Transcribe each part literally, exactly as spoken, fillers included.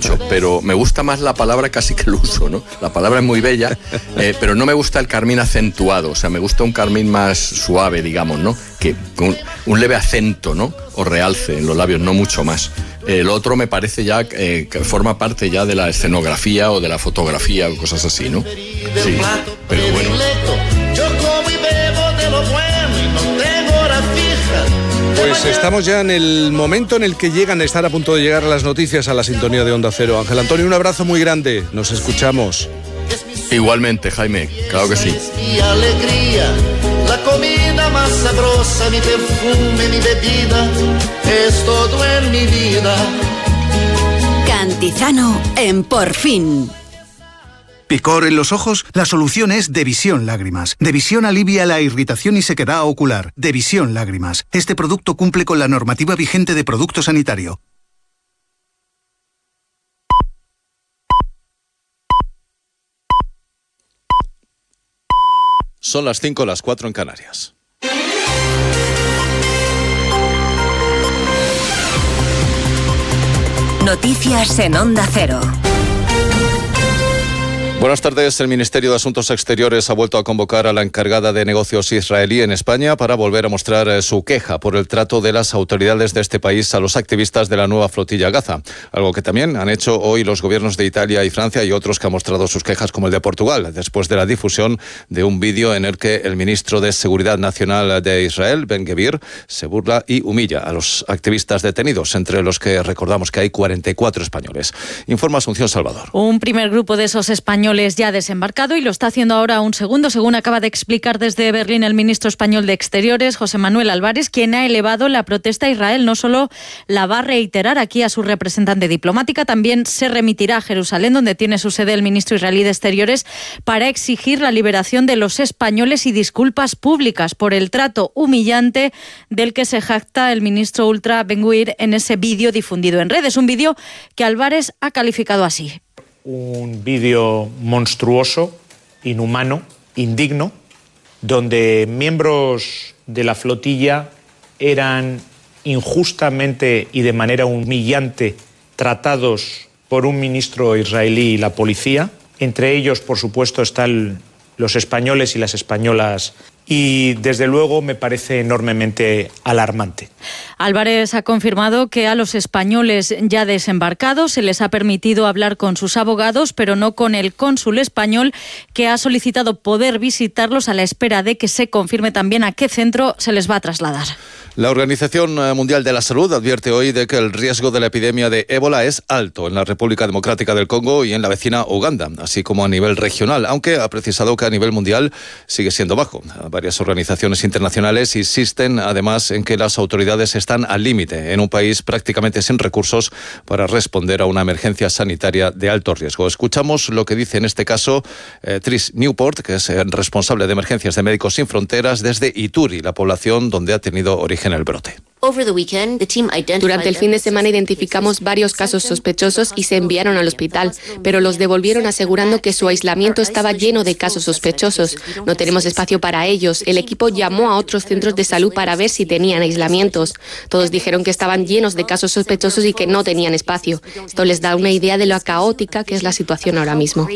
mucho, pero me gusta más la palabra casi que el uso, ¿no? La palabra es muy bella, eh, pero no me gusta el carmín acentuado, o sea, me gusta un carmín más suave, digamos, ¿no? Que con un leve acento, ¿no? O realce en los labios, no mucho más. El otro me parece ya eh, que forma parte ya de la escenografía o de la fotografía o cosas así, ¿no? Sí, pero bueno. Pues estamos ya en el momento en el que llegan a estar a punto de llegar las noticias a la sintonía de Onda Cero. Ángel Antonio, un abrazo muy grande. Nos escuchamos. Igualmente, Jaime, claro que sí. Mi alegría, la comida más sabrosa, mi perfume, mi bebida, es todo en mi vida. Cantizano en Por Fin. ¿Picor en los ojos? La solución es Devisión Lágrimas. Devisión alivia la irritación y sequedad ocular. Devisión Lágrimas. Este producto cumple con la normativa vigente de producto sanitario. Son las cinco, las cuatro en Canarias. Noticias en Onda Cero. Buenas tardes. El Ministerio de Asuntos Exteriores ha vuelto a convocar a la encargada de negocios israelí en España para volver a mostrar su queja por el trato de las autoridades de este país a los activistas de la nueva flotilla Gaza. Algo que también han hecho hoy los gobiernos de Italia y Francia y otros que han mostrado sus quejas, como el de Portugal, después de la difusión de un vídeo en el que el ministro de Seguridad Nacional de Israel, Ben-Gvir, se burla y humilla a los activistas detenidos, entre los que recordamos que hay cuarenta y cuatro españoles. Informa Asunción Salvador. Un primer grupo de esos españoles ya ha desembarcado y lo está haciendo ahora un segundo, según acaba de explicar desde Berlín el ministro español de Exteriores, José Manuel Álvarez, quien ha elevado la protesta a Israel. No solo la va a reiterar aquí a su representante diplomática, también se remitirá a Jerusalén, donde tiene su sede el ministro israelí de Exteriores, para exigir la liberación de los españoles y disculpas públicas por el trato humillante del que se jacta el ministro ultra Ben-Gvir en ese vídeo difundido en redes. Un vídeo que Álvarez ha calificado así. Un vídeo monstruoso, inhumano, indigno, donde miembros de la flotilla eran injustamente y de manera humillante tratados por un ministro israelí y la policía. Entre ellos, por supuesto, están los españoles y las españolas. Y, desde luego, me parece enormemente alarmante. Álvarez ha confirmado que a los españoles ya desembarcados se les ha permitido hablar con sus abogados, pero no con el cónsul español, que ha solicitado poder visitarlos a la espera de que se confirme también a qué centro se les va a trasladar. La Organización Mundial de la Salud advierte hoy de que el riesgo de la epidemia de ébola es alto en la República Democrática del Congo y en la vecina Uganda, así como a nivel regional, aunque ha precisado que a nivel mundial sigue siendo bajo. Varias organizaciones internacionales insisten además en que las autoridades están al límite en un país prácticamente sin recursos para responder a una emergencia sanitaria de alto riesgo. Escuchamos lo que dice en este caso eh, Trish Newport, que es responsable de emergencias de Médicos Sin Fronteras desde Ituri, la población donde ha tenido origen en el brote. Durante el fin de semana identificamos varios casos sospechosos y se enviaron al hospital, pero los devolvieron asegurando que su aislamiento estaba lleno de casos sospechosos. No tenemos espacio para ellos. El equipo llamó a otros centros de salud para ver si tenían aislamientos. Todos dijeron que estaban llenos de casos sospechosos y que no tenían espacio. Esto les da una idea de lo caótica que es la situación ahora mismo.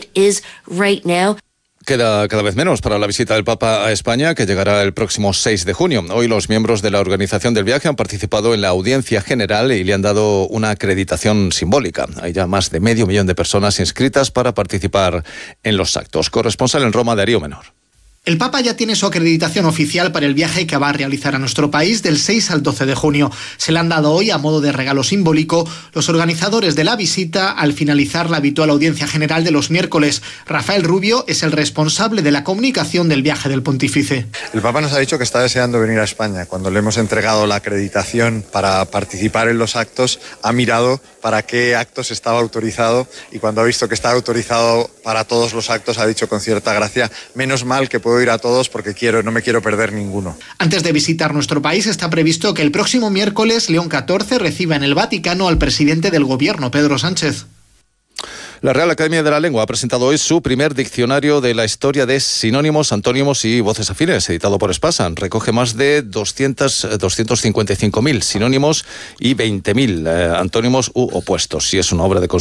Queda cada vez menos para la visita del Papa a España, que llegará el próximo seis de junio. Hoy los miembros de la organización del viaje han participado en la audiencia general y le han dado una acreditación simbólica. Hay ya más de medio millón de personas inscritas para participar en los actos. Corresponsal en Roma, Darío Menor. El Papa ya tiene su acreditación oficial para el viaje que va a realizar a nuestro país del seis al doce de junio. Se le han dado hoy, a modo de regalo simbólico, los organizadores de la visita al finalizar la habitual audiencia general de los miércoles. Rafael Rubio es el responsable de la comunicación del viaje del pontífice. El Papa nos ha dicho que está deseando venir a España. Cuando le hemos entregado la acreditación para participar en los actos, ha mirado para qué actos estaba autorizado y cuando ha visto que estaba autorizado para todos los actos ha dicho con cierta gracia, menos mal que puedo ir a todos porque quiero, no me quiero perder ninguno. Antes de visitar nuestro país está previsto que el próximo miércoles León catorce reciba en el Vaticano al presidente del gobierno, Pedro Sánchez. La Real Academia de la Lengua ha presentado hoy su primer diccionario de la historia de sinónimos, antónimos y voces afines, editado por Espasan. Recoge más de doscientos, doscientos cincuenta y cinco mil sinónimos y veinte mil eh, antónimos u opuestos. Y es una obra de